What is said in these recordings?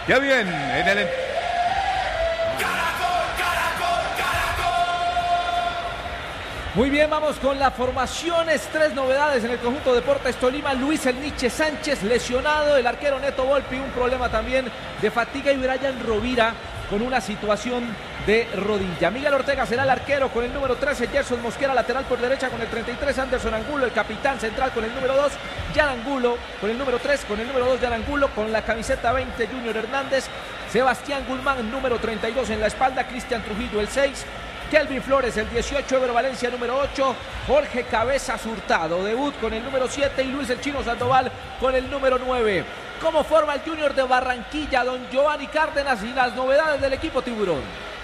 Ya bien, en el... Muy bien, vamos con las formaciones. 3 novedades en el conjunto Deportes Tolima. Luis El Niche Sánchez lesionado. El arquero Neto Volpi, un problema también de fatiga. Y Brian Rovira con una situación de rodilla. Miguel Ortega será el arquero con el número 13. Gerson Mosquera, lateral por derecha con el 33. Anderson Angulo, el capitán central con el número 2. Jan Angulo con el número 3. Con el número 2, Jan Angulo. Con la camiseta 20, Junior Hernández. Sebastián Guzmán, número 32 en la espalda. Cristian Trujillo, el 6. Kelvin Flores, el 18, Ever Valencia, número 8, Jorge Cabezas Hurtado, debut con el número 7 y Luis el Chino Sandoval con el número 9. ¿Cómo forma el Junior de Barranquilla, don Giovanni Cárdenas, y las novedades del equipo Tiburón?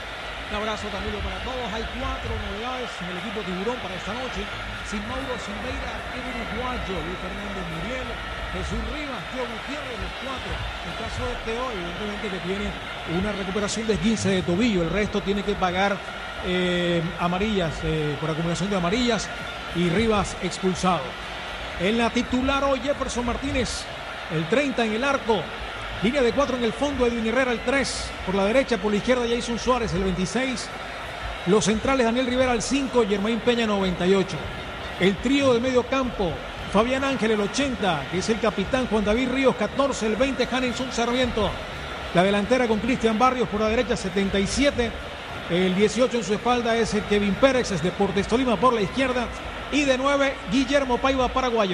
Un abrazo, Camilo, para todos. Hay 4 novedades en el equipo Tiburón para esta noche. Sin Mauro Silveira, arquero uruguayo, Luis Fernández Muriel, Jesús Rivas, Tío Gutiérrez, los 4. El caso de Teo, evidentemente que tiene una recuperación de 15 de tobillo. El resto tiene que pagar amarillas, por acumulación de amarillas, y Rivas expulsado. En la titular hoy, Jefferson Martínez, el 30 en el arco, línea de 4 en el fondo, Edwin Herrera el 3, por la derecha, por la izquierda Jason Suárez el 26, los centrales Daniel Rivera el 5, Germain Peña 98, el trío de medio campo, Fabián Ángel el 80, que es el capitán, Juan David Ríos 14, el 20 Hanenson Sarmiento, la delantera con Cristian Barrios por la derecha 77, el 18 en su espalda es el Kevin Pérez, es Deportes Tolima por la izquierda, y de 9 Guillermo Paiva, paraguayo.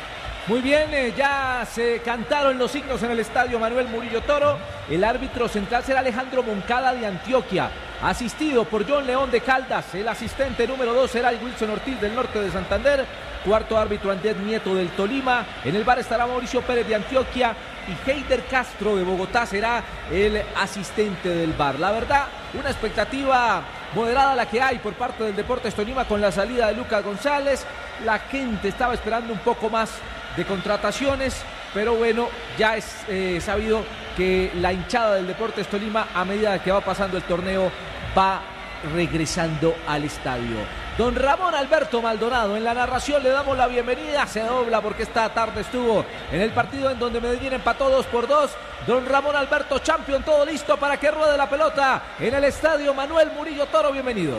Muy bien, ya se cantaron los signos en el estadio Manuel Murillo Toro. El árbitro central será Alejandro Moncada de Antioquia, asistido por John León de Caldas. El asistente número 2 será el Wilson Ortiz del norte de Santander. Cuarto árbitro Andrés Nieto del Tolima. En el bar estará Mauricio Pérez de Antioquia y Heider Castro de Bogotá será el asistente del bar. La verdad, una expectativa moderada la que hay por parte del Deportes Tolima con la salida de Lucas González. La gente estaba esperando un poco más de contrataciones, pero bueno, ya es sabido que la hinchada del Deportes Tolima, a medida que va pasando el torneo, va regresando al estadio. Don Ramón Alberto Maldonado, en la narración le damos la bienvenida, se dobla porque esta tarde estuvo en el partido en donde Medellín empató 2-2. Don Ramón Alberto, champion, todo listo para que ruede la pelota en el estadio Manuel Murillo Toro, bienvenido.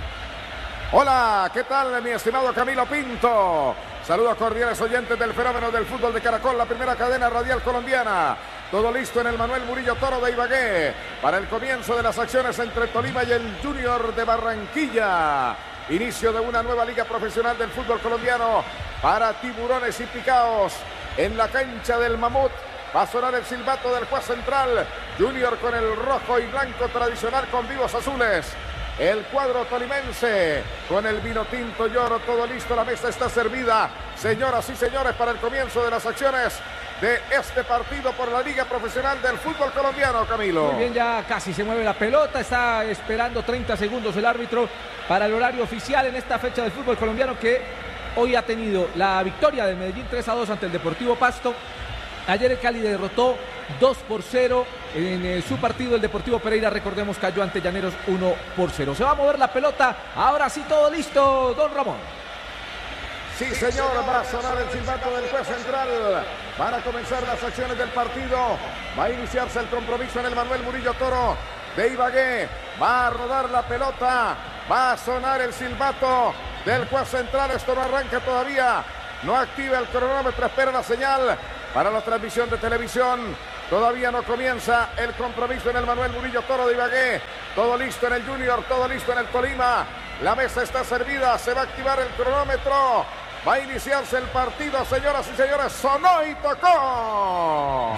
Hola, ¿qué tal, mi estimado Camilo Pinto? Saludos cordiales oyentes del fenómeno del fútbol de Caracol, la primera cadena radial colombiana. Todo listo en el Manuel Murillo Toro de Ibagué para el comienzo de las acciones entre Tolima y el Junior de Barranquilla. Inicio de una nueva liga profesional del fútbol colombiano para Tiburones y Picaos en la cancha del Mamut. Va a sonar el silbato del juez central. Junior con el rojo y blanco tradicional con vivos azules. El cuadro tolimense con el vino tinto y oro, todo listo, la mesa está servida. Señoras y señores, para el comienzo de las acciones de este partido por la Liga Profesional del Fútbol Colombiano, Camilo. Muy bien, ya casi se mueve la pelota, está esperando 30 segundos el árbitro para el horario oficial en esta fecha del fútbol colombiano, que hoy ha tenido la victoria del Medellín 3-2 ante el Deportivo Pasto. Ayer el Cali derrotó 2-0 en su partido. El Deportivo Pereira, recordemos, cayó ante Llaneros 1-0. Se va a mover la pelota. Ahora sí, todo listo, don Ramón. Sí, señor, va a sonar el silbato del juez central. Van a comenzar las acciones del partido. Va a iniciarse el compromiso en el Manuel Murillo Toro de Ibagué. Va a rodar la pelota. Va a sonar el silbato del juez central. Esto no arranca todavía. No activa el cronómetro, espera la señal para la transmisión de televisión. Todavía no comienza el compromiso en el Manuel Murillo Toro de Ibagué. Todo listo en el Junior, todo listo en el Tolima. La mesa está servida, se va a activar el cronómetro. Va a iniciarse el partido, señoras y señores. Sonó y tocó.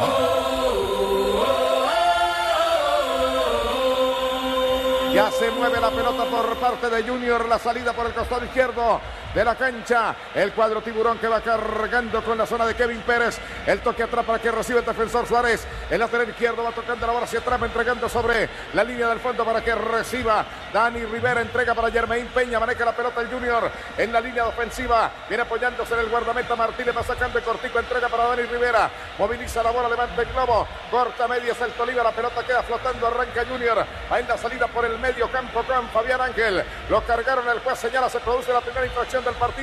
Ya se mueve la pelota por parte de Junior, la salida por el costado izquierdo de la cancha. El cuadro tiburón que va cargando con la zona de Kevin Pérez. El toque atrás para que reciba el defensor Suárez. El lateral izquierdo va tocando la bola hacia atrás, entregando sobre la línea del fondo para que reciba Dani Rivera. Entrega para Germain Peña, maneja la pelota el Junior en la línea ofensiva. Viene apoyándose en el guardameta Martínez, va sacando el cortico, entrega para Dani Rivera. Moviliza la bola, levanta el globo, corta medias el Tolima, la pelota queda flotando, arranca Junior. Va en la salida por el medio campo con Fabián Ángel. Lo cargaron, el juez señala, se produce la primera infracción del partido.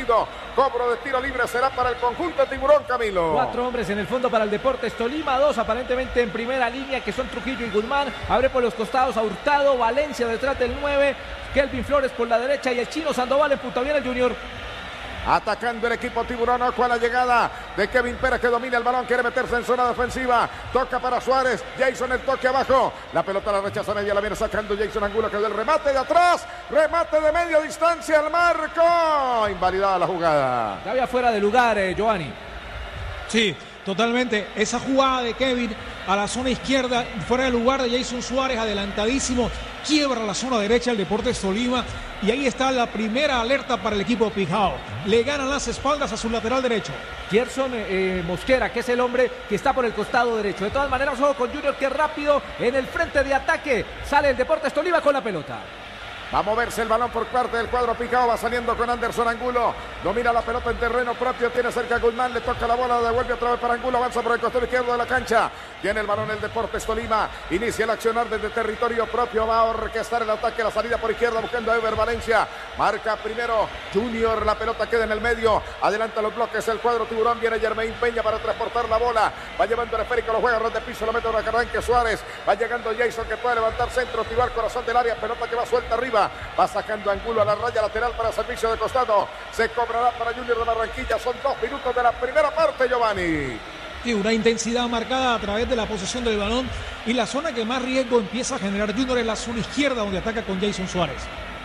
Cobro de tiro libre será para el conjunto Tiburón, Camilo. 4 hombres en el fondo para el Deportes Tolima, 2 aparentemente en primera línea, que son Trujillo y Guzmán. Abre por los costados a Hurtado, Valencia detrás del 9, Kelvin Flores por la derecha y el chino Sandoval en punta. Bien el Junior. Atacando el equipo Tiburón, ojo a la llegada de Kevin Pérez, que domina el balón, quiere meterse en zona defensiva, toca para Suárez, Jason el toque abajo, la pelota la rechaza media, la viene sacando Jason Angulo, que del remate de atrás, remate de media distancia al marco, invalidada la jugada. Ya había fuera de lugar, Giovanni. Sí, totalmente. Esa jugada de Kevin a la zona izquierda, fuera de lugar de Jason Suárez, adelantadísimo, quiebra la zona derecha del Deportes Tolima y ahí está la primera alerta para el equipo Pijao. Le ganan las espaldas a su lateral derecho. Gerson Mosquera, que es el hombre que está por el costado derecho. De todas maneras, ojo con Junior, que rápido en el frente de ataque sale el Deportes Tolima con la pelota. Va a moverse el balón por parte del cuadro Pijao, va saliendo con Anderson Angulo, domina la pelota en terreno propio, tiene cerca a Guzmán, le toca la bola, devuelve otra vez para Angulo, avanza por el costado izquierdo de la cancha, tiene el balón el Deportes Tolima, inicia el accionar desde territorio propio, va a orquestar el ataque, la salida por izquierda buscando a Ever Valencia, marca primero Junior, la pelota queda en el medio, adelanta los bloques el cuadro Tiburón, viene Jermaine Peña para transportar la bola, va llevando el esférico, lo juega ras de piso, lo mete a arranque Suárez, va llegando Jason, que puede levantar centro, tiro al corazón del área, pelota que va suelta arriba, va sacando Angulo a la raya lateral para servicio de costado. Se cobrará para Junior de Barranquilla. Son 2 minutos de la primera parte, Giovanni. Y una intensidad marcada a través de la posesión del balón. Y la zona que más riesgo empieza a generar Junior es la zona izquierda, donde ataca con Jason Suárez.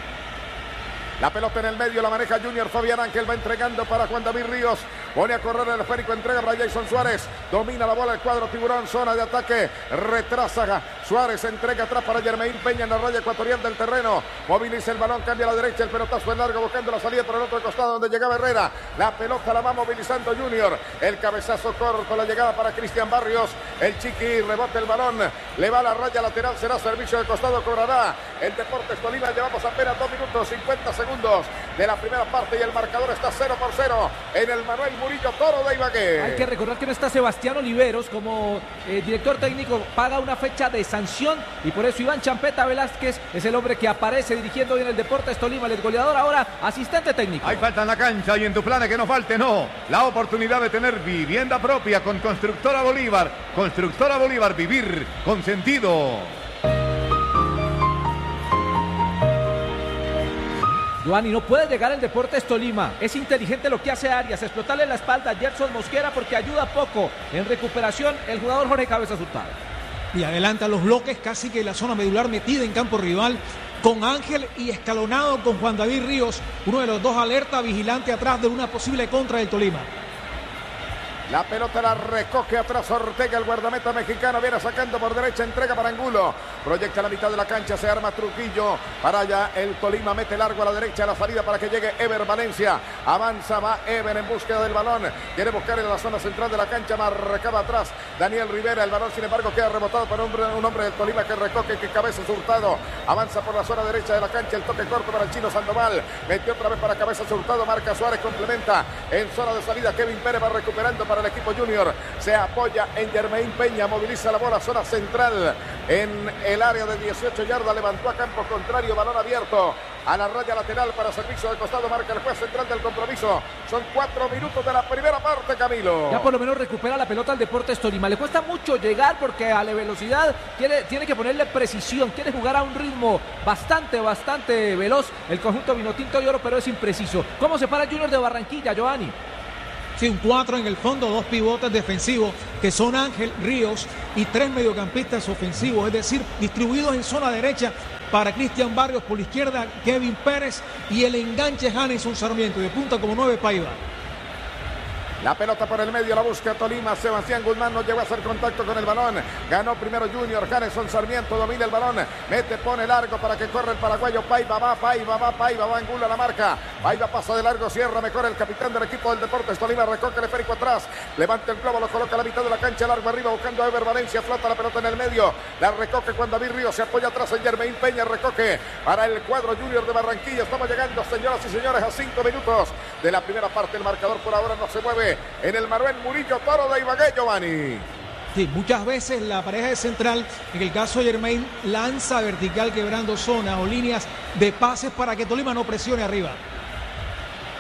La pelota en el medio, la maneja Junior. Fabián Ángel va entregando para Juan David Ríos. Pone a correr el esférico, entrega para Jason Suárez. Domina la bola el cuadro Tiburón, zona de ataque. Retrasa Suárez, entrega atrás para Jermaine Peña en la raya ecuatorial del terreno. Moviliza el balón, cambia a la derecha. El pelotazo es largo, buscando la salida por el otro costado donde llegaba Herrera. La pelota la va movilizando Junior. El cabezazo corto, la llegada para Cristian Barrios. El Chiqui rebota el balón. Le va a la raya lateral, será servicio de costado, cobrará el Deportes Tolima. Llevamos apenas 2 minutos 50 segundos de la primera parte y el marcador está 0-0 en el Manuel Murillo Toro de Ibagué. Hay que recordar que no está Sebastián Oliveros como director técnico, paga una fecha de sanción y por eso Iván Champeta Velázquez es el hombre que aparece dirigiendo hoy en el Deportes Tolima, el goleador, ahora asistente técnico. Hay falta en la cancha y en tu plan que no falte, no. La oportunidad de tener vivienda propia con Constructora Bolívar. Constructora Bolívar, vivir con sentido. Giovanni, no puede llegar el Deportes Tolima. Es inteligente lo que hace Arias, explotarle la espalda a Gerson Mosquera porque ayuda poco en recuperación el jugador Jorge Cabezas Hurtado. Y adelanta los bloques, casi que la zona medular metida en campo rival, con Ángel y escalonado con Juan David Ríos, uno de los dos alerta vigilante atrás de una posible contra del Tolima. La pelota la recoge atrás Ortega, el guardameta mexicano, viene sacando por derecha, entrega para Angulo, proyecta la mitad de la cancha, se arma Trujillo, para allá el Tolima, mete largo a la derecha, la salida para que llegue Ever Valencia, avanza, va Ever en búsqueda del balón, quiere buscar en la zona central de la cancha, marcaba atrás Daniel Rivera, el balón sin embargo queda rebotado por un hombre del Tolima que recoge, que Cabezas Hurtado, avanza por la zona derecha de la cancha, el toque corto para el chino Sandoval, metió otra vez para Cabezas Hurtado, marca Suárez, complementa, en zona de salida Kevin Pérez va recuperando para el equipo Junior, se apoya en Jermaine Peña, moviliza la bola, zona central en el área de 18 yardas, levantó a campo contrario, balón abierto a la raya lateral para servicio de costado, marca el juez central del compromiso. Son 4 minutos de la primera parte, Camilo. Ya por lo menos recupera la pelota al Deportes Tolima. Le cuesta mucho llegar porque a la velocidad tiene que ponerle precisión, quiere jugar a un ritmo bastante veloz el conjunto vinotinto de oro, pero es impreciso. ¿Cómo se para Junior de Barranquilla, Giovanni? Sí, un 4 en el fondo, 2 pivotes defensivos que son Ángel Ríos y 3 mediocampistas ofensivos, es decir, distribuidos en zona derecha para Cristian Barrios, por la izquierda Kevin Pérez y el enganche Janeson Sarmiento, de punta como 9 Paiva. La pelota por el medio, la busca Tolima, Sebastián Guzmán no llegó a hacer contacto con el balón, ganó primero Junior, Janeson Sarmiento domina el balón, mete, pone largo para que corra el paraguayo, Paiva va Angulo a la marca, Paiva pasa de largo, cierra mejor el capitán del equipo del Deportes Tolima, recoge el esférico atrás, levanta el globo, lo coloca a la mitad de la cancha, largo arriba buscando a Ever Valencia, flota la pelota en el medio, la recoge Juan David Ríos, se apoya atrás en Jermaine Peña, recoge para el cuadro Junior de Barranquilla, estamos llegando, señoras y señores, a 5 minutos de la primera parte, el marcador por ahora no se mueve en el Manuel Murillo Toro de Ibagué, Giovanni. Sí, muchas veces la pareja de central, en el caso de Jermaine, lanza vertical quebrando zonas o líneas de pases para que Tolima no presione arriba.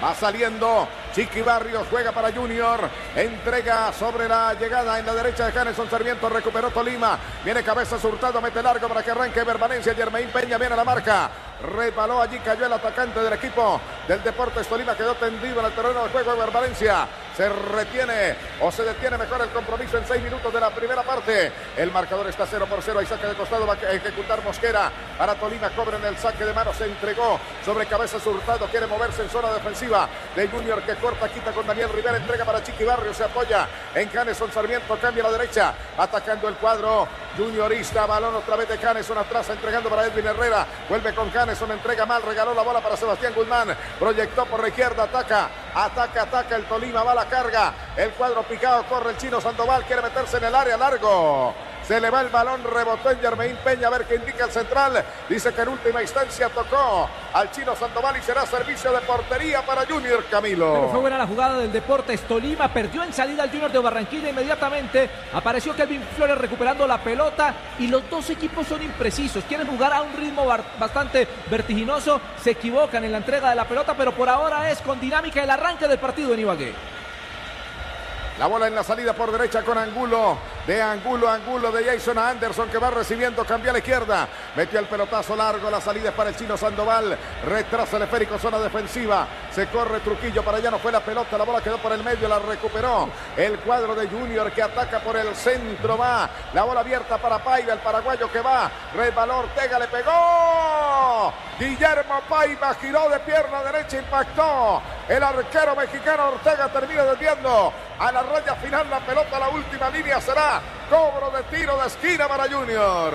Va saliendo Chiqui Barrios, juega para Junior, entrega sobre la llegada en la derecha de Janeson Sarmiento, recuperó Tolima, viene Cabezas Hurtado, mete largo para que arranque Valencia, Germain Peña viene a la marca, rebaló allí, cayó el atacante del equipo del Deportes Tolima, quedó tendido en el terreno de juego de Valencia, se retiene o se detiene mejor el compromiso en 6 minutos de la primera parte, el marcador está 0-0, hay saque de costado, va a ejecutar Mosquera para Tolima, cobra en el saque de mano, se entregó sobre Cabezas Hurtado, quiere moverse en zona defensiva de Junior que corta, quita con Daniel Rivera, entrega para Chiqui Barrio, se apoya en Janeson Sarmiento, cambia a la derecha, atacando el cuadro juniorista, balón otra vez de Janeson atrás, entregando para Edwin Herrera, vuelve con Janeson, entrega mal, regaló la bola para Sebastián Guzmán, proyectó por la izquierda, ataca el Tolima, va a la carga, el cuadro picado, corre el Chino Sandoval, quiere meterse en el área, largo. Se le va el balón, rebotó en Germain Peña, a ver qué indica el central. Dice que en última instancia tocó al Chino Sandoval y será servicio de portería para Junior, Camilo. Pero fue buena la jugada del Deportes Tolima, perdió en salida al Junior de Barranquilla inmediatamente. Apareció Kelvin Flores recuperando la pelota y los dos equipos son imprecisos. Quieren jugar a un ritmo bastante vertiginoso, se equivocan en la entrega de la pelota, pero por ahora es con dinámica el arranque del partido en Ibagué. La bola en la salida por derecha con Angulo de Jason Anderson que va recibiendo, cambia a la izquierda, metió el pelotazo largo, la salida es para el Chino Sandoval, retrasa el esférico, zona defensiva, se corre Trujillo, para allá no fue la pelota, la bola quedó por el medio, la recuperó el cuadro de Junior que ataca por el centro, va la bola abierta para Paiva, el paraguayo que va, resbaló Ortega, le pegó, Guillermo Paiva giró de pierna derecha, impactó, el arquero mexicano Ortega termina desviando a la raya final, la pelota, la última línea será cobro de tiro de esquina para Junior.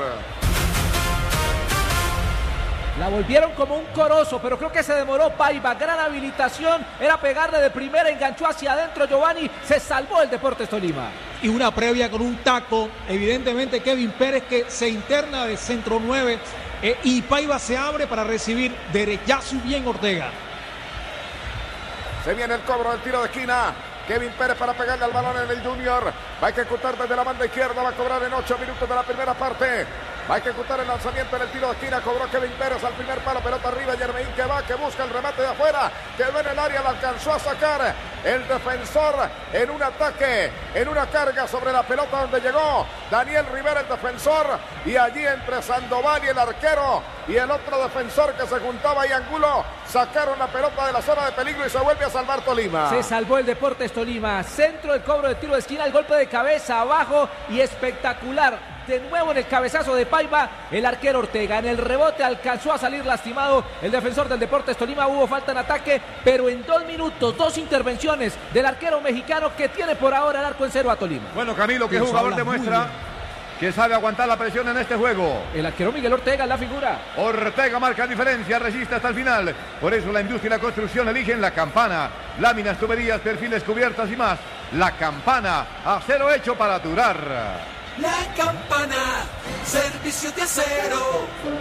La volvieron como un corozo, pero creo que se demoró Paiva, gran habilitación, era pegarle de primera, enganchó hacia adentro Giovanni, se salvó el Deportes Tolima. Y una previa con un taco, evidentemente Kevin Pérez que se interna de centro 9 y Paiva se abre para recibir derechazo y bien Ortega. Se viene el cobro del tiro de esquina. Kevin Pérez para pegarle al balón en el Junior. Va a ejecutar desde la banda izquierda. Va a cobrar en 8 minutos de la primera parte. Va a ejecutar el lanzamiento en el tiro de esquina. Cobró Kevin Pérez al primer palo. Pelota arriba. Germain que busca el remate de afuera. Quedó en el área. La alcanzó a sacar el defensor en un ataque, en una carga sobre la pelota donde llegó Daniel Rivera, el defensor. Y allí entre Sandoval y el arquero y el otro defensor que se juntaba y Angulo sacaron la pelota de la zona de peligro y se vuelve a salvar Tolima. Se salvó el Deportes Tolima, centro del cobro de tiro de esquina, el golpe de cabeza abajo y espectacular. De nuevo en el cabezazo de Paiva, el arquero Ortega. En el rebote alcanzó a salir lastimado el defensor del Deportes Tolima. Hubo falta en ataque, pero en 2 minutos, 2 intervenciones del arquero mexicano que tiene por ahora el arco en cero a Tolima. Bueno, Camilo, que jugador demuestra que sabe aguantar la presión en este juego. El arquero Miguel Ortega es la figura. Ortega marca diferencia, resiste hasta el final. Por eso la industria y la construcción eligen La Campana. Láminas, tuberías, perfiles, cubiertas y más. La Campana, acero hecho para durar. La Campana, servicio de acero.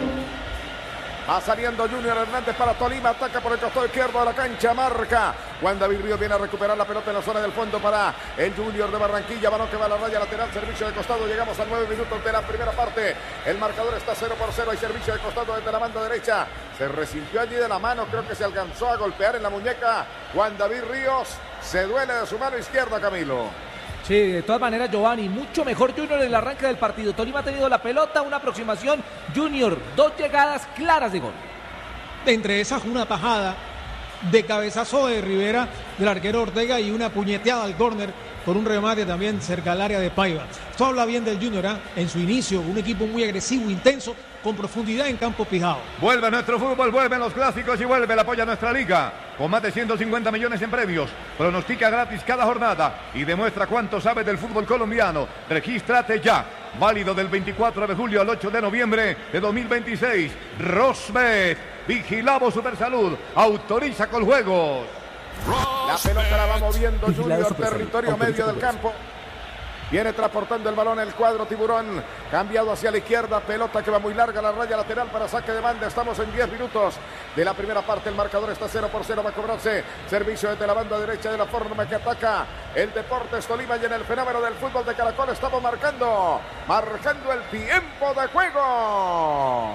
Va saliendo Junior Hernández para Tolima, ataca por el costado izquierdo de la cancha, marca. Juan David Ríos viene a recuperar la pelota en la zona del fondo para el Junior de Barranquilla, balón que va a la raya lateral, servicio de costado, llegamos a 9 minutos de la primera parte. El marcador está 0-0, hay servicio de costado desde la banda derecha. Se resintió allí de la mano, creo que se alcanzó a golpear en la muñeca Juan David Ríos, se duele de su mano izquierda, Camilo. Sí, de todas maneras, Giovanni, mucho mejor Junior en el arranque del partido. Tolima ha tenido la pelota, una aproximación. Junior, 2 llegadas claras de gol. Entre esas, una tajada de cabezazo de Rivera del arquero Ortega y una puñeteada al córner por un remate también cerca al área de Paiva. Esto habla bien del Junior, en su inicio, un equipo muy agresivo, intenso, con profundidad en campo pijado. Vuelve nuestro fútbol, vuelven los clásicos y vuelve el apoyo a nuestra liga. Con más de 150 millones en premios, pronostica gratis cada jornada y demuestra cuánto sabe del fútbol colombiano. Regístrate ya. Válido del 24 de julio al 8 de noviembre de 2026. Rosbet, vigilamos Supersalud, autoriza con juegos. La pelota la va moviendo Junior, territorio medio del campo. Viene transportando el balón el cuadro Tiburón, cambiado hacia la izquierda, pelota que va muy larga, la raya lateral para saque de banda. Estamos en 10 minutos de la primera parte, el marcador está 0-0, va a cobrarse servicio desde la banda derecha de la forma que ataca el Deportes Tolima y en el fenómeno del fútbol de Caracol estamos marcando el tiempo de juego.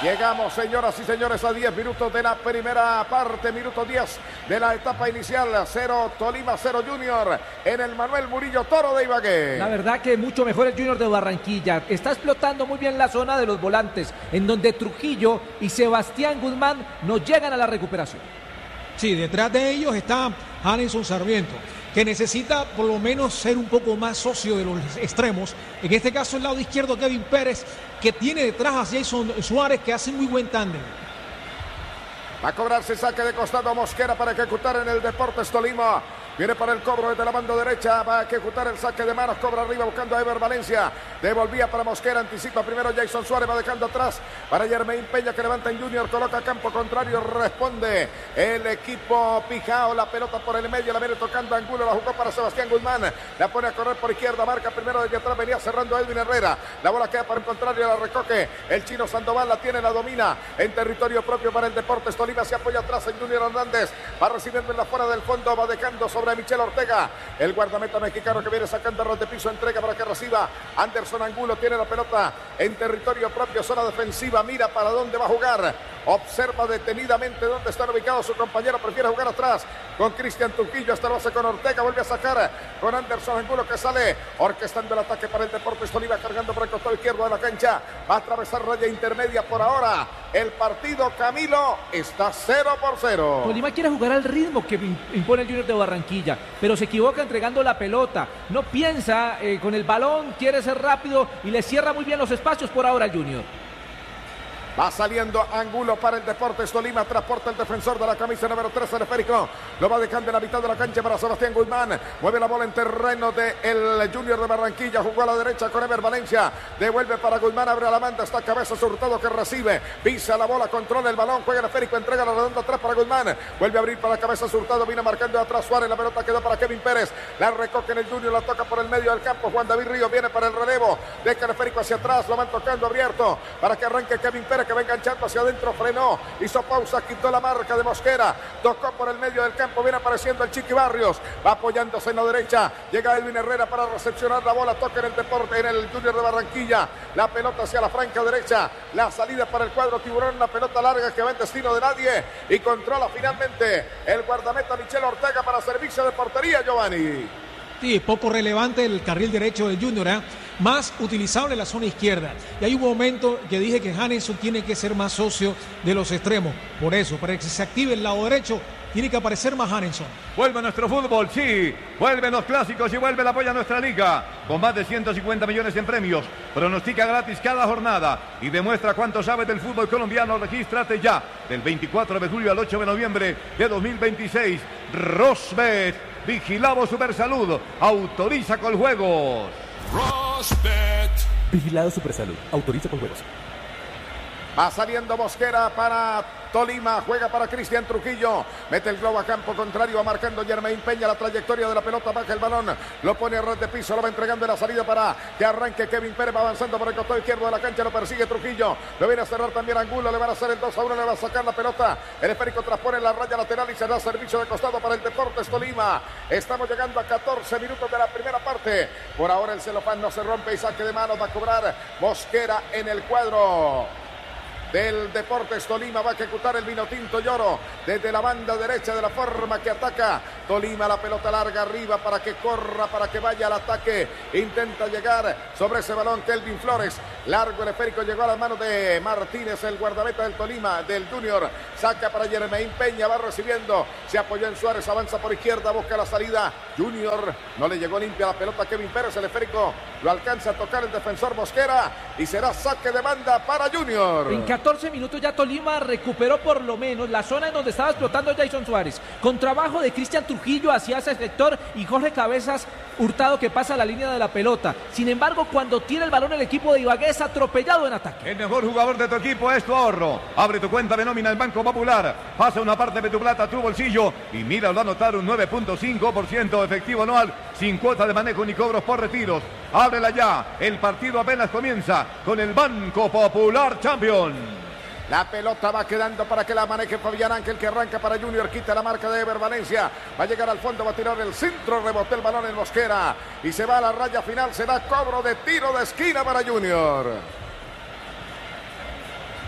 Llegamos, señoras y señores, a 10 minutos de la primera parte, minuto 10 de la etapa inicial. 0 Tolima, 0 Junior en el Manuel Murillo Toro de Ibagué. La verdad que mucho mejor el Junior de Barranquilla. Está explotando muy bien la zona de los volantes, en donde Trujillo y Sebastián Guzmán no llegan a la recuperación. Sí, detrás de ellos está Hanelson Sarmiento, que necesita por lo menos ser un poco más socio de los extremos. En este caso, el lado izquierdo, Kevin Pérez, que tiene detrás a Jason Suárez, que hace muy buen tándem. Va a cobrarse saque de costado Mosquera para ejecutar en el Deportes Tolima. Viene para el cobro desde la banda derecha. Va a ejecutar el saque de manos. Cobra arriba buscando a Ever Valencia. Devolvía para Mosquera. Anticipa primero Jason Suárez. Va dejando atrás para Yermain Peña, que levanta en Junior. Coloca campo contrario. Responde el equipo Pijao. La pelota por el medio. La viene tocando Angulo. La jugó para Sebastián Guzmán. La pone a correr por izquierda. Marca primero desde atrás. Venía cerrando Edwin Herrera. La bola queda para el contrario. La recoge el chino Sandoval. La tiene, la domina en territorio propio para el Deportes Tolima. Se apoya atrás en Junior Hernández. Va recibiendo en la fuera del fondo. Va dejando sobre Michel Ortega, el guardameta mexicano que viene sacando ras de piso, entrega para que reciba Anderson Angulo, tiene la pelota en territorio propio, zona defensiva, mira para dónde va a jugar, observa detenidamente dónde están ubicados su compañero, prefiere jugar atrás con Cristian Trujillo, hasta lo hace con Ortega, vuelve a sacar con Anderson Angulo, que sale orquestando el ataque para el Deportes Tolima, cargando por el costado izquierdo de la cancha, va a atravesar raya intermedia por ahora, el partido, Camilo, está 0-0. Tolima quiere jugar al ritmo que impone el Junior de Barranquilla, pero se equivoca entregando la pelota, no piensa con el balón, quiere ser rápido y le cierra muy bien los espacios por ahora el Junior. Va saliendo Angulo para el Deportes Tolima. Transporta el defensor de la camisa número 3, el esférico. Lo va dejando en la mitad de la cancha para Sebastián Guzmán. Mueve la bola en terreno del Junior de Barranquilla. Jugó a la derecha con Ever Valencia. Devuelve para Guzmán. Abre la banda. Está Cabezas Hurtado que recibe. Pisa la bola. Controla el balón. Juega el esférico. Entrega la redonda atrás para Guzmán. Vuelve a abrir para Cabezas Hurtado. Viene marcando atrás Suárez. La pelota quedó para Kevin Pérez. La recoge en el Junior. La toca por el medio del campo. Juan David Ríos viene para el relevo. Deja el esférico hacia atrás. Lo van tocando abierto para que arranque Kevin Pérez, que va enganchando hacia adentro, frenó, hizo pausa, quitó la marca de Mosquera, tocó por el medio del campo, viene apareciendo el Chiqui Barrios, va apoyándose en la derecha, llega Edwin Herrera para recepcionar la bola, toca en el Deporte, en el Junior de Barranquilla, la pelota hacia la franca derecha, la salida para el cuadro tiburón, la pelota larga que va en destino de nadie y controla finalmente el guardameta Michel Ortega para servicio de portería, Giovanni. Sí, poco relevante el carril derecho del Junior, más utilizable en la zona izquierda. Y hay un momento que dije que Hanelson tiene que ser más socio de los extremos. Por eso, para que se active el lado derecho, tiene que aparecer más Hanelson. Vuelve nuestro fútbol, sí. Vuelven los clásicos y vuelve el apoyo a nuestra liga. Con más de 150 millones en premios. Pronostica gratis cada jornada y demuestra cuánto sabes del fútbol colombiano. Regístrate ya. Del 24 de julio al 8 de noviembre de 2026. Rosbet. Vigilamos Supersalud. Autoriza con juegos. Rosbet. Vigilado Supersalud. Autoriza con juegos. Va saliendo Mosquera para Tolima, juega para Cristian Trujillo, mete el globo a campo contrario, va marcando Yermain Peña, la trayectoria de la pelota, baja el balón, lo pone a red de piso, lo va entregando en la salida para que arranque Kevin Pérez, va avanzando por el costado izquierdo de la cancha, lo persigue Trujillo, lo viene a cerrar también Angulo, le van a hacer el 2-1, le va a sacar la pelota, el esférico transpone la raya lateral y se da servicio de costado para el Deportes Tolima. Estamos llegando a 14 minutos de la primera parte, por ahora el celofán no se rompe y saque de manos va a cobrar Mosquera en el cuadro del Deportes Tolima, va a ejecutar el vino tinto Lloro desde la banda derecha, de la forma que ataca Tolima, la pelota larga arriba para que corra, para que vaya al ataque, intenta llegar sobre ese balón Kelvin Flores, largo el esférico, llegó a las manos de Martínez, el guardameta del Tolima, del Junior, saca para Yermain Peña, va recibiendo, se apoyó en Suárez, avanza por izquierda, busca la salida, Junior, no le llegó limpia la pelota a Kevin Pérez, el esférico lo alcanza a tocar el defensor Mosquera y será saque de banda para Junior. En 14 minutos ya Tolima recuperó por lo menos la zona en donde estaba explotando Jason Suárez, con trabajo de Cristian Trujillo hacia ese sector y Jorge Cabezas Hurtado que pasa la línea de la pelota. Sin embargo, cuando tiene el balón el equipo de Ibagué es atropellado en ataque. El mejor jugador de tu equipo es tu ahorro. Abre tu cuenta de nómina en Banco Popular, pasa una parte de tu plata a tu bolsillo y mira, va a anotar un 9.5% efectivo anual sin cuota de manejo ni cobros por retiros. Ábrela ya, el partido apenas comienza con el Banco Popular Champion. La pelota va quedando para que la maneje Fabián Ángel, que arranca para Junior, quita la marca de Ever Valencia, va a llegar al fondo, va a tirar el centro, rebote el balón en Mosquera y se va a la raya final, será cobro de tiro de esquina para Junior.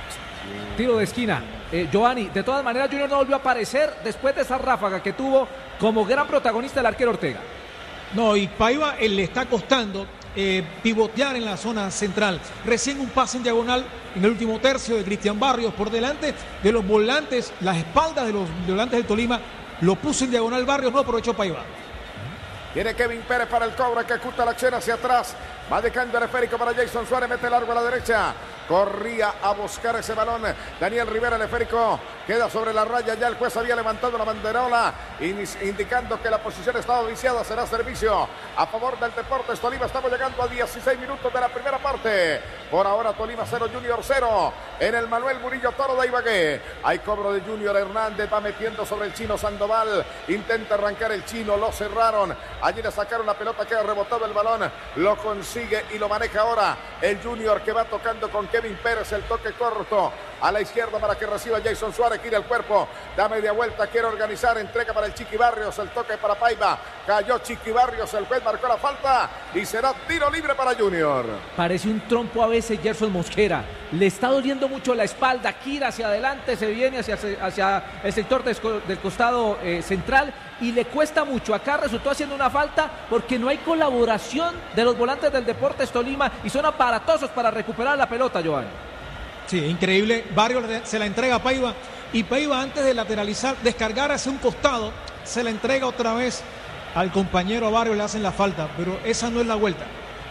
Tiro de esquina. Giovanni, de todas maneras Junior no volvió a aparecer después de esa ráfaga que tuvo como gran protagonista el arquero Ortega. No, y Paiva le está costando pivotear en la zona central. Recién un pase en diagonal en el último tercio de Cristian Barrios por delante de los volantes, las espaldas de los volantes del Tolima, lo puso en diagonal Barrios, no aprovechó Paiva. Viene Kevin Pérez para el cobro, que ejecuta la acción hacia atrás. Va dejando el esférico para Jason Suárez, mete largo a la derecha. Corría a buscar ese balón Daniel Rivera, el esférico queda sobre la raya. Ya el juez había levantado la banderola indicando que la posición estaba viciada. Será servicio a favor del Deportes Tolima. Estamos llegando a 16 minutos de la primera parte. Por ahora Tolima 0, Junior 0 en el Manuel Murillo Toro de Ibagué. Hay cobro de Junior Hernández, va metiendo sobre el chino Sandoval. Intenta arrancar el chino, lo cerraron. Allí le sacaron la pelota, queda rebotado el balón. Lo consigue y lo maneja ahora el Junior, que va tocando con Kevin Pérez. El toque corto a la izquierda para que reciba Jason Suárez. Gira el cuerpo, da media vuelta, quiere organizar, entrega para el Chiqui Barrios. El toque para Paiva, cayó Chiqui Barrios. El juez marcó la falta y será tiro libre para Junior. Parece un trompo a veces Gerson Mosquera. Le está doliendo mucho la espalda, gira hacia adelante, se viene hacia el sector del costado central y le cuesta mucho. Acá resultó haciendo una falta porque no hay colaboración de los volantes del Deportes Tolima y son aparatosos para recuperar la pelota, Giovanni. Sí, increíble. Barrios se la entrega a Paiva y Paiva, antes de lateralizar, descargar hacia un costado, se la entrega otra vez al compañero Barrios, le hacen la falta, pero esa no es la vuelta.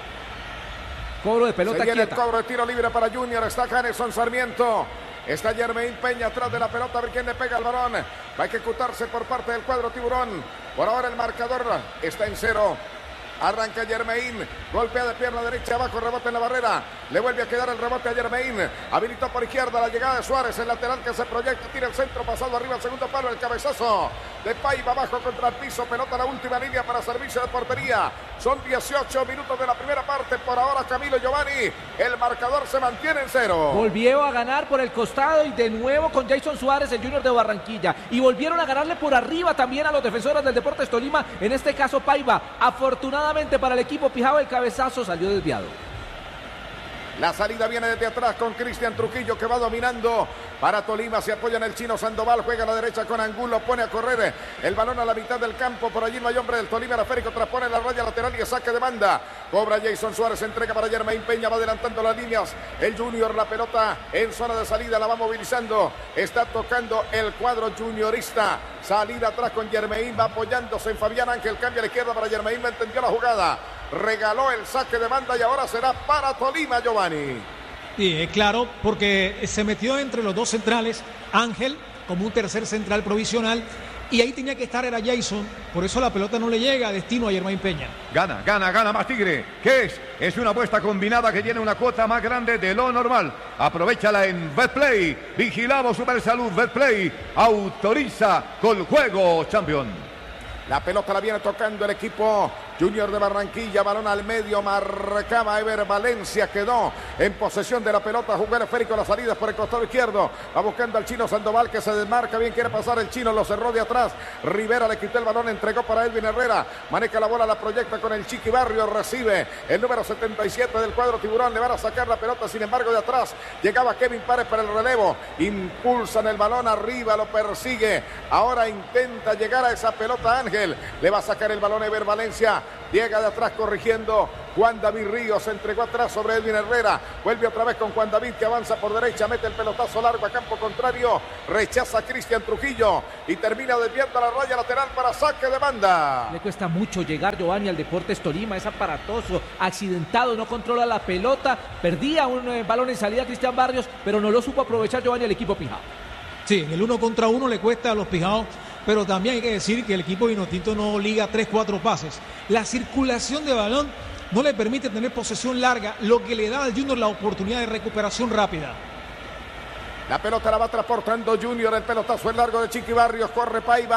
Cobro de pelota quieta. El cobro de tiro libre para Junior. Está Janeson Sarmiento. Está Jermaine Peña atrás de la pelota, a ver quién le pega al balón. Va a ejecutarse por parte del cuadro tiburón. Por ahora el marcador está en 0. Arranca Jermaine, golpea de pierna derecha abajo, rebote en la barrera. Le vuelve a quedar el rebote a Jermaine. Habilitó por izquierda la llegada de Suárez, el lateral que se proyecta, tira el centro, pasado arriba al segundo palo, el cabezazo de Paiva abajo contra el piso. Pelota a la última línea para servicio de portería. Son 18 minutos de la primera parte. Por ahora Camilo Giovanni, el marcador se mantiene en 0. Volvió a ganar por el costado y de nuevo con Jason Suárez, el Junior de Barranquilla. Y volvieron a ganarle por arriba también a los defensores del Deportes Tolima. En este caso Paiva, afortunadamente para el equipo Pijao, el cabezazo salió desviado. La salida viene desde atrás con Cristian Trujillo, que va dominando para Tolima. Se apoya en el chino Sandoval, juega a la derecha con Angulo, pone a correr el balón a la mitad del campo. Por allí no hay hombre del Tolima. El esférico traspone la raya lateral y saque de banda. Cobra Jason Suárez, entrega para Jermaine Peña, va adelantando las líneas. El Junior, la pelota en zona de salida, la va movilizando. Está tocando el cuadro juniorista. Salida atrás con Jermaine, va apoyándose en Fabián Ángel. Cambia a la izquierda para Jermaine, me entendió la jugada. Regaló el saque de banda y ahora será para Tolima, Giovanni. Sí, es claro, porque se metió entre los dos centrales, Ángel como un tercer central provisional, y ahí tenía que estar era Jason, por eso la pelota no le llega a destino a Jermaine Peña. Gana más Tigre. ¿Qué es? Es una apuesta combinada que tiene una cuota más grande de lo normal. Aprovéchala en Betplay. Vigilamos Supersalud. Betplay autoriza con juego, champion. La pelota la viene tocando el equipo Junior de Barranquilla, balón al medio, marcaba Ever Valencia, quedó en posesión de la pelota, jugó el esférico, las salidas por el costado izquierdo, va buscando al chino Sandoval, que se desmarca, bien quiere pasar el chino, lo cerró de atrás, Rivera le quitó el balón, entregó para Edwin Herrera, maneja la bola, la proyecta con el Chiqui Barrios, recibe el número 77 del cuadro tiburón, le van a sacar la pelota, sin embargo de atrás llegaba Kevin Párez para el relevo, impulsan el balón arriba, lo persigue, ahora intenta llegar a esa pelota Ángel, le va a sacar el balón Ever Valencia, llega de atrás corrigiendo Juan David Ríos, se entregó atrás sobre Edwin Herrera, vuelve otra vez con Juan David que avanza por derecha, mete el pelotazo largo a campo contrario, rechaza a Cristian Trujillo y termina desviando la raya lateral para saque de banda. Le cuesta mucho llegar Giovanni al Deportes Tolima, es aparatoso, accidentado, no controla la pelota, perdía un balón en salida Cristian Barrios, pero no lo supo aprovechar Giovanni el equipo Pijao. Sí, en el 1 contra 1 le cuesta a los Pijao, pero también hay que decir que el equipo vinotinto no liga 3-4 pases. La circulación de balón no le permite tener posesión larga, lo que le da al Junior la oportunidad de recuperación rápida. La pelota la va transportando Junior, el pelotazo es largo de Chiqui Barrios, corre Paiva,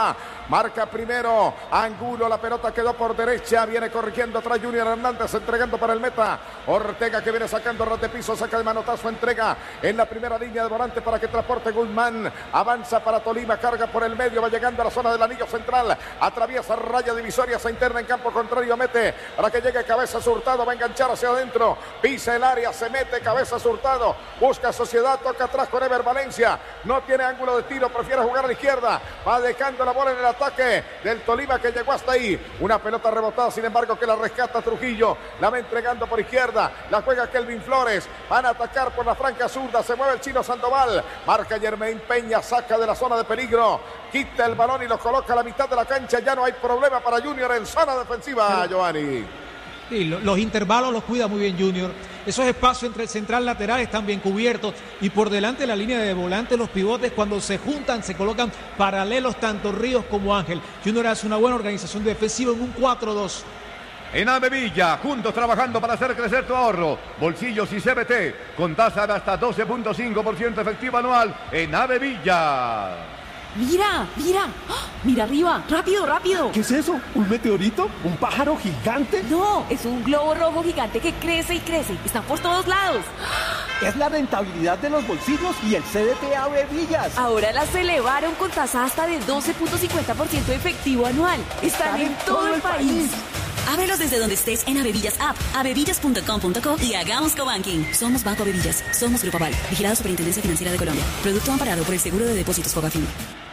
marca primero Angulo, la pelota quedó por derecha, viene corrigiendo atrás Junior Hernández, entregando para el meta, Ortega que viene sacando ras de piso, saca de manotazo, entrega en la primera línea de volante para que transporte Guzmán, avanza para Tolima, carga por el medio, va llegando a la zona del anillo central, atraviesa raya divisoria, se interna en campo contrario, mete para que llegue Cabezas Hurtado, va a enganchar hacia adentro, pisa el área, se mete Cabezas Hurtado, busca Sociedad, toca atrás con Ever Valencia, no tiene ángulo de tiro, prefiere jugar a la izquierda, va dejando la bola en el ataque del Tolima que llegó hasta ahí, una pelota rebotada, sin embargo que la rescata Trujillo, la va entregando por izquierda, la juega Kelvin Flores, van a atacar por la franca zurda, se mueve el chino Sandoval, marca Yermain Peña, saca de la zona de peligro, quita el balón y lo coloca a la mitad de la cancha, ya no hay problema para Junior en zona defensiva, Giovanni. Sí, los intervalos los cuida muy bien Junior. Esos espacios entre el central lateral están bien cubiertos y por delante de la línea de volante los pivotes cuando se juntan se colocan paralelos tanto Ríos como Ángel. Junior hace una buena organización defensiva en un 4-2. En AVE Villa, juntos trabajando para hacer crecer tu ahorro. Bolsillos y CBT con tasa de hasta 12.5% efectivo anual en AVE Villa. Mira, mira, ¡oh! Mira arriba, rápido, rápido. ¿Qué es eso? ¿Un meteorito? ¿Un pájaro gigante? No, es un globo rojo gigante que crece y crece. Están por todos lados. Es la rentabilidad de los bolsillos y el CDT AVE Villas. Ahora las elevaron con tasa hasta de 12.50% efectivo anual. Están en todo el país. Ábrelos desde donde estés en Avevillas App, avevillas.com.co y hagamos cobanking. Somos Banco Avevillas, somos Grupo Aval, vigilado Superintendencia Financiera de Colombia. Producto amparado por el Seguro de Depósitos Fogafín.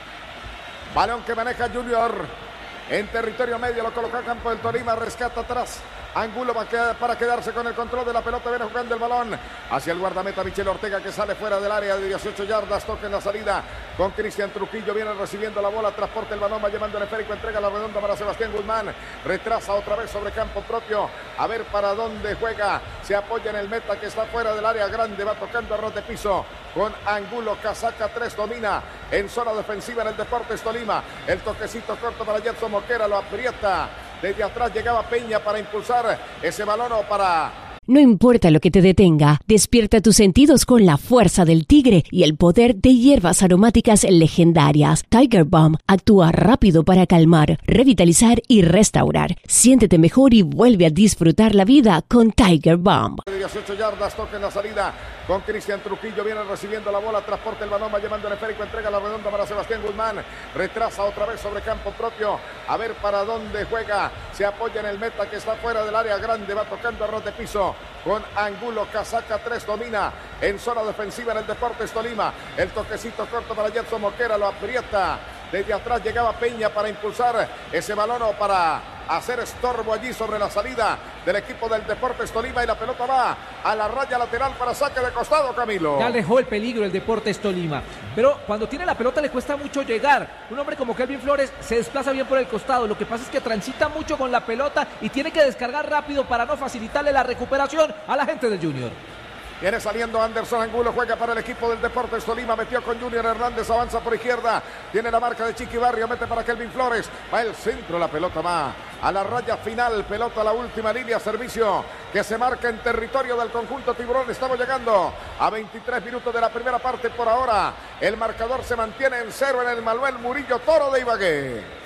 Balón que maneja Junior en territorio medio, lo coloca a campo del Tolima, rescata atrás. Angulo para quedarse con el control de la pelota, viene jugando el balón hacia el guardameta Michel Ortega que sale fuera del área de 18 yardas, toca en la salida con Cristian Trujillo, viene recibiendo la bola, transporta el balón, va llevando el esférico, entrega la redonda para Sebastián Guzmán, retrasa otra vez sobre campo propio, a ver para dónde juega, se apoya en el meta que está fuera del área grande, va tocando a ras de piso con Angulo, casaca 3, domina en zona defensiva en el Deportes Tolima, el toquecito corto para Jetson Mosquera, lo aprieta. Desde atrás llegaba Peña para impulsar ese balón o para... No importa lo que te detenga, despierta tus sentidos con la fuerza del tigre y el poder de hierbas aromáticas legendarias. Tiger Balm actúa rápido para calmar, revitalizar y restaurar. Siéntete mejor y vuelve a disfrutar la vida con Tiger Balm. 18 yardas, toca en la salida con Cristian Trujillo, viene recibiendo la bola, transporta el balón, va llevando el esférico, entrega la redonda para Sebastián Guzmán, retrasa otra vez sobre campo propio, a ver para dónde juega, se apoya en el meta que está fuera del área grande, va tocando a ras de piso con Angulo, casaca 3, domina en zona defensiva en el Deportes Tolima, el toquecito corto para Jetson Mosquera, lo aprieta, desde atrás llegaba Peña para impulsar ese balón o para hacer estorbo allí sobre la salida del equipo del Deportes Tolima y la pelota va a la raya lateral para saque de costado, Camilo. Ya alejó el peligro el Deportes Tolima, pero cuando tiene la pelota le cuesta mucho llegar. Un hombre como Kelvin Flores se desplaza bien por el costado, lo que pasa es que transita mucho con la pelota y tiene que descargar rápido para no facilitarle la recuperación a la gente del Junior. Viene saliendo Anderson Angulo, juega para el equipo del Deportes Tolima, metió con Junior Hernández, avanza por izquierda, tiene la marca de Chiqui Barrio, mete para Kelvin Flores, va el centro, la pelota va a la raya final, pelota a la última línea, servicio que se marca en territorio del conjunto Tiburón. Estamos llegando a 23 minutos de la primera parte por ahora, el marcador se mantiene en 0 en el Manuel Murillo Toro de Ibagué.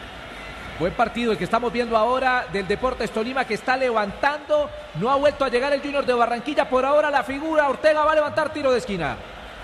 Buen partido el que estamos viendo ahora del Deportes Tolima que está levantando. No ha vuelto a llegar el Junior de Barranquilla. Por ahora la figura Ortega va a levantar tiro de esquina.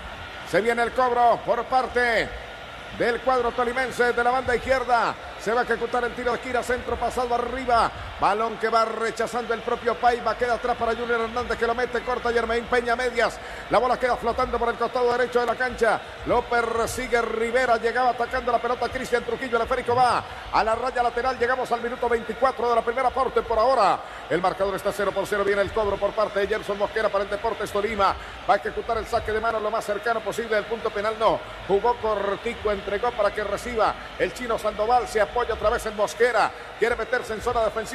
Se viene el cobro por parte del cuadro tolimense de la banda izquierda. Se va a ejecutar el tiro de esquina, centro pasado arriba. Balón que va rechazando el propio Paiva. Queda atrás para Junior Hernández que lo mete, corta Yermain Peña medias. La bola queda flotando por el costado derecho de la cancha. Lo persigue Rivera. Llegaba atacando la pelota Cristian Trujillo. El esférico va a la raya lateral. Llegamos al minuto 24 de la primera parte por ahora. El marcador está 0-0. Viene el cobro por parte de Gerson Mosquera para el Deportes Tolima. Va a ejecutar el saque de mano lo más cercano posible del punto penal. No, jugó cortico, entregó para que reciba el chino Sandoval. Se apoya otra vez en Mosquera. Quiere meterse en zona defensiva.